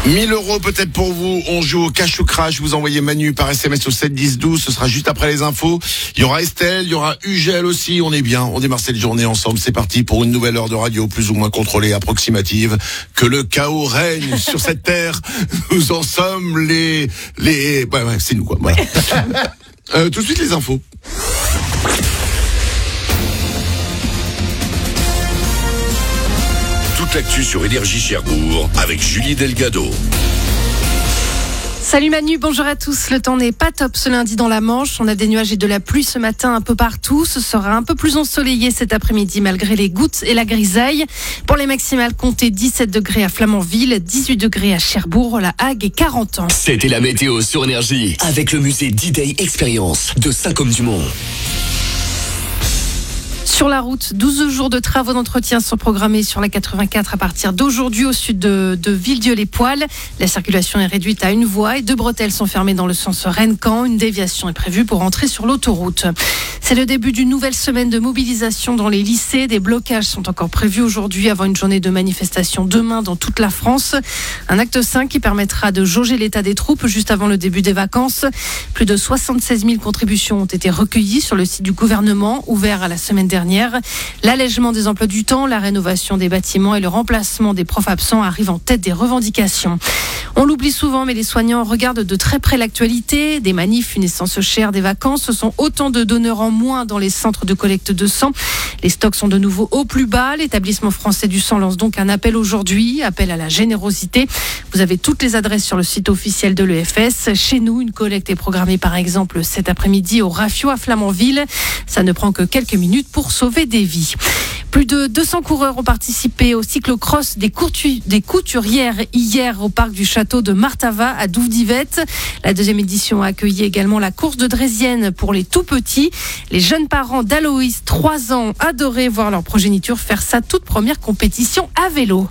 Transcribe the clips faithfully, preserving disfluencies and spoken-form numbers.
mille euros peut-être pour vous. On joue au cash ou crash. Vous envoyez Manu par S M S au sept dix douze. Ce sera juste après les infos. Il y aura Estelle, il y aura Ugel aussi. On est bien. On démarre cette journée ensemble. C'est parti pour une nouvelle heure de radio plus ou moins contrôlée, approximative. Que le chaos règne sur cette terre. Nous en sommes les... les... Ouais, ouais, c'est nous quoi. Voilà. euh, tout de suite les infos. Toute l'actu sur Énergie Cherbourg avec Julie Delgado. Salut Manu, bonjour à tous. Le temps n'est pas top ce lundi dans la Manche. On a des nuages et de la pluie ce matin un peu partout. Ce sera un peu plus ensoleillé cet après-midi malgré les gouttes et la grisaille. Pour les maximales, comptez dix-sept degrés à Flamanville, dix-huit degrés à Cherbourg, La Hague et quarante ans. C'était la météo sur Énergie avec le musée D-Day Experience de Saint-Côme-du-Mont. Sur la route, douze jours de travaux d'entretien sont programmés sur la quatre-vingt-quatre à partir d'aujourd'hui au sud de, de Villedieu-les-Poêles. La circulation est réduite à une voie et deux bretelles sont fermées dans le sens Rennes-Caen. Une déviation est prévue pour entrer sur l'autoroute. C'est le début d'une nouvelle semaine de mobilisation dans les lycées. Des blocages sont encore prévus aujourd'hui avant une journée de manifestation demain dans toute la France. Un acte cinq qui permettra de jauger l'état des troupes juste avant le début des vacances. Plus de soixante-seize mille contributions ont été recueillies sur le site du gouvernement, ouvert à la semaine dernière. L'allègement des emplois du temps, la rénovation des bâtiments et le remplacement des profs absents arrivent en tête des revendications. On l'oublie souvent, mais les soignants regardent de très près l'actualité. Des manifs, une essence chère, des vacances, ce sont autant de donneurs en moins dans les centres de collecte de sang. Les stocks sont de nouveau au plus bas. L'établissement français du sang lance donc un appel aujourd'hui, appel à la générosité. Vous avez toutes les adresses sur le site officiel de l'E F S. Chez nous, une collecte est programmée par exemple cet après-midi au Rafio à Flamanville. Ça ne prend que quelques minutes pour sauver des vies. Plus de deux cents coureurs ont participé au cyclocross des, courtu- des couturières hier au parc du château de Martava à Douvedivette. La deuxième édition a accueilli également la course de Drésienne pour les tout petits. Les jeunes parents d'Aloïs, trois ans, adoraient voir leur progéniture faire sa toute première compétition à vélo.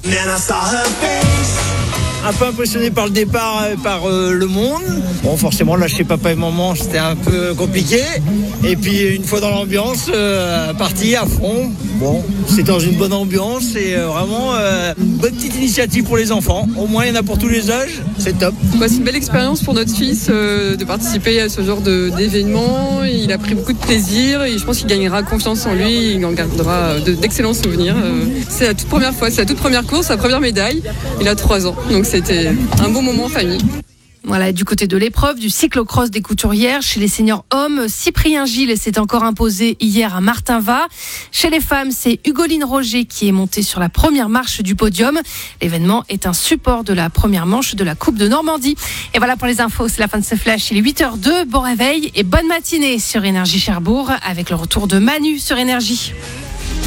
Un peu impressionné par le départ, par euh, le monde. Bon, forcément, lâcher papa et maman, c'était un peu compliqué. Et puis, une fois dans l'ambiance, euh, parti à fond. Bon, c'est dans une bonne ambiance et euh, vraiment euh, une bonne petite initiative pour les enfants. Au moins, il y en a pour tous les âges. C'est top. Bah, c'est une belle expérience pour notre fils euh, de participer à ce genre de, d'événement. Il a pris beaucoup de plaisir et je pense qu'il gagnera confiance en lui. Il en gardera de, d'excellents souvenirs. Euh, c'est la toute première fois, c'est la toute première course, sa première médaille. Il a trois ans, donc c'était un bon moment en famille. Voilà, du côté de l'épreuve du cyclocross des couturières, chez les seniors hommes, Cyprien Gilles s'est encore imposé hier à Martinva. Chez les femmes, c'est Hugoline Roger qui est montée sur la première marche du podium. L'événement est un support de la première manche de la Coupe de Normandie. Et voilà pour les infos, c'est la fin de ce flash. Il est huit heures deux, bon réveil et bonne matinée sur Énergie Cherbourg avec le retour de Manu sur Énergie.